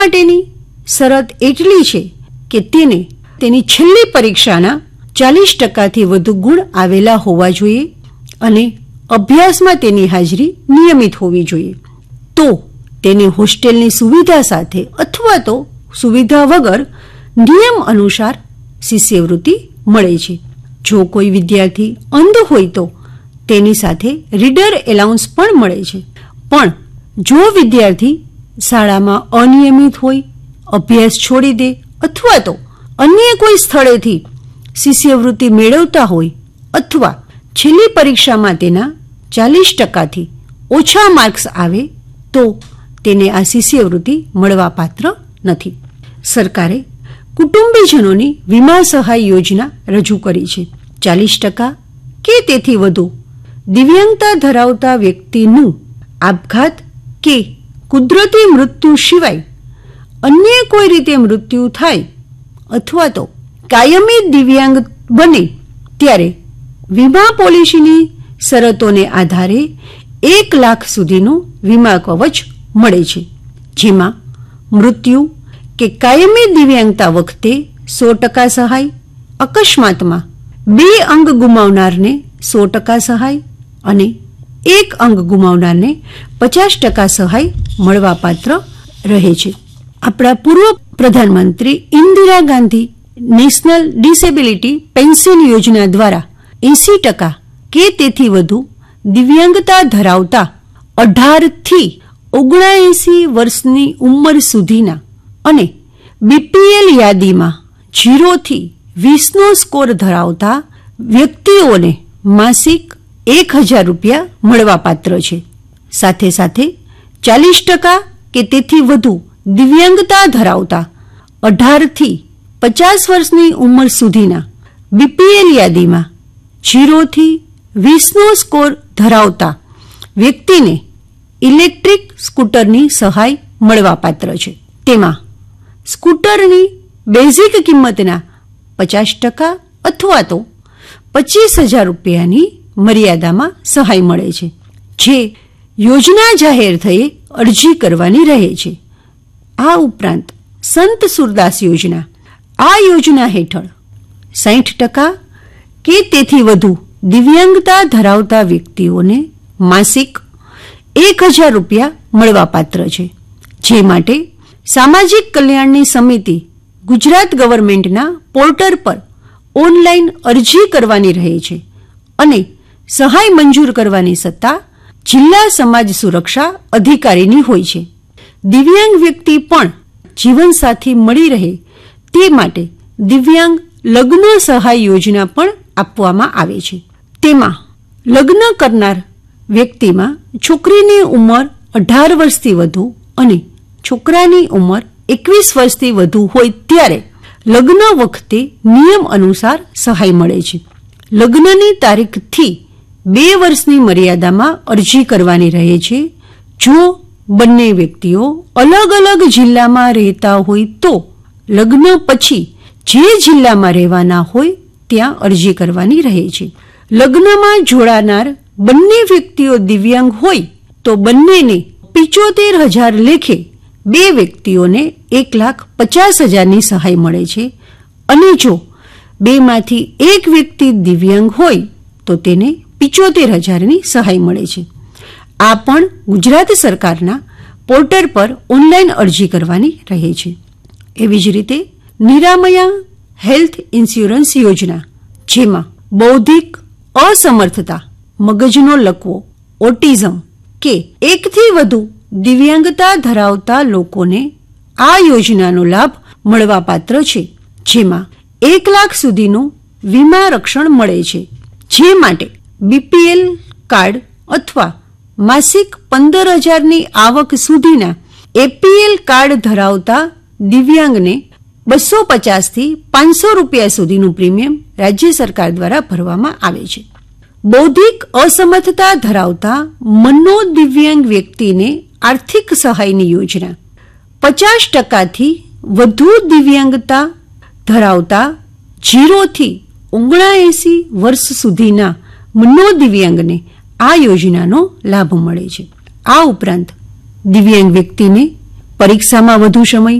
માટેની શરત એટલી છે કે તેને તેની છેલ્લી પરીક્ષાના 40% વધુ ગુણ આવેલા હોવા જોઈએ અને અભ્યાસમાં તેની હાજરી નિયમિત હોવી જોઈએ. તો તેને હોસ્ટેલની સુવિધા સાથે અથવા તો સુવિધા વગર નિયમ અનુસાર શિષ્યવૃત્તિ મળે છે. જો કોઈ વિદ્યાર્થી અંધ હોય તો તેની સાથે રીડર એલાઉન્સ પણ મળે છે. પણ જો વિદ્યાર્થી શાળામાં અનિયમિત હોય, અભ્યાસ છોડી દે અથવા તો અન્ય કોઈ સ્થળેથી શિષ્યવૃત્તિ મેળવતા હોય અથવા છેલ્લી પરીક્ષામાં તેના 40%થી ઓછા માર્ક્સ આવે તો તેને આ શિષ્યવૃત્તિ મળવાપાત્ર નથી. સરકારે કુટુંબીજનોની વીમા સહાય યોજના રજૂ કરી છે. 40% કે તેથી વધુ દિવ્યાંગતા ધરાવતા વ્યક્તિનું આપઘાત કે કુદરતી મૃત્યુ સિવાય અન્ય કોઈ રીતે મૃત્યુ થાય અથવા તો કાયમી દિવ્યાંગ બને ત્યારે વીમા પોલિસીની શરતોને આધારે 1 લાખ સુધીનું વીમા કવચ મળે છે. જેમાં મૃત્યુ કે કાયમી દિવ્યાંગતા વખતે 100% સહાય, અકસ્માતમાં 2 અંગ ગુમાવનારને 100% સહાય અને 1 અંગ ગુમાવનારને 50% સહાય મળવાપાત્ર રહે છે. આપણા પૂર્વ પ્રધાનમંત્રી Indira Gandhi national disability pension યોજના દ્વારા 80% કે તેથી વધુ દિવ્યાંગતા ધરાવતા 18 થી 79 વર્ષની ઉંમર સુધીના અને બીપીએલ યાદીમાં 0 થી 20નો સ્કોર ધરાવતા વ્યક્તિઓને માસિક 1000 રૂપિયા મળવાપાત્ર છે. સાથે સાથે 40% કે તેથી વધુ દિવ્યાંગતા ધરાવતા 18 થી 50 વર્ષની ઉંમર સુધીના બીપીએલ યાદીમાં 0 થી 20નો સ્કોર ધરાવતા વ્યક્તિને ઇલેક્ટ્રિક સ્કૂટરની સહાય મળવાપાત્ર છે. તેમાં સ્કૂટરની બેઝિક કિંમતના 50% અથવા તો 25,000 રૂપિયાની મર્યાદામાં સહાય મળે છે. જે યોજના જાહેર થયે અરજી કરવાની રહે છે. આ ઉપરાંત સંત સુરદાસ યોજના, આ યોજના હેઠળ 60% કે તેથી વધુ દિવ્યાંગતા ધરાવતા વ્યક્તિઓને માસિક 1000 રૂપિયા મળવાપાત્ર છે. જે માટે સામાજિક કલ્યાણની સમિતિ ગુજરાત ગવર્મેન્ટના પોર્ટલ પર ઓનલાઈન અરજી કરવાની રહે છે અને સહાય મંજૂર કરવાની સત્તા જિલ્લા સમાજ સુરક્ષા અધિકારીની હોય છે. દિવ્યાંગ વ્યક્તિ પણ જીવનસાથી મળી રહે તે માટે દિવ્યાંગ લગ્ન સહાય યોજના પણ આપવામાં આવે છે. તેમાં લગ્ન કરનાર વ્યક્તિમાં છોકરીની ઉંમર 18 વર્ષથી વધુ અને છોકરાની ઉંમર 21 વર્ષથી વધુ હોય ત્યારે લગ્ન વખતે નિયમ અનુસાર સહાય મળે છે. લગ્નની તારીખથી 2 વર્ષની મર્યાદામાં અરજી કરવાની રહે છે. જો બંને વ્યક્તિઓ અલગ અલગ જિલ્લામાં રહેતા હોય તો લગ્ન પછી જે જિલ્લામાં રહેવાના હોય ત્યાં અરજી કરવાની રહે છે. લગ્નમાં જોડાનાર બંને વ્યક્તિઓ દિવ્યાંગ હોય તો બંનેને 75,000 લેખે 2 વ્યક્તિઓને 1,50,000ની સહાય મળે છે અને જો 2માંથી 1 વ્યક્તિ દિવ્યાંગ હોય તો તેને 75,000ની સહાય મળે છે. આ પણ ગુજરાત સરકારના પોર્ટલ પર ઓનલાઈન અરજી કરવાની રહે છે. એવી જ રીતે નિરામયા હેલ્થ ઇન્સ્યોરન્સ યોજના, જેમાં બૌદ્ધિક અસમર્થતા, મગજનો લકવો, ઓટિઝમ કે 1 થી વધુ દિવ્યાંગતા ધરાવતા લોકોને આ યોજનાનો લાભ મળવાપાત્ર છે. જેમાં 1 લાખ સુધીનું વીમા રક્ષણ મળે છે. જે માટે બીપીએલ કાર્ડ અથવા માસિક 15,000ની આવક સુધીના એપીએલ કાર્ડ ધરાવતા દિવ્યાંગને 250 થી 500 રૂપિયા સુધીનું પ્રીમિયમ રાજ્ય સરકાર દ્વારા ભરવામાં આવે છે. બૌદ્ધિક અસમર્થતા ધરાવતા મનોદિવ્યાંગ વ્યક્તિને આર્થિક સહાયની યોજના 50%થી વધુ દિવ્યાંગતા ધરાવતા 0 થી 79 વર્ષ સુધીના મનોદિવ્યાંગને આ યોજનાનો લાભ મળે છે. આ ઉપરાંત દિવ્યાંગ વ્યક્તિને પરીક્ષામાં વધુ સમય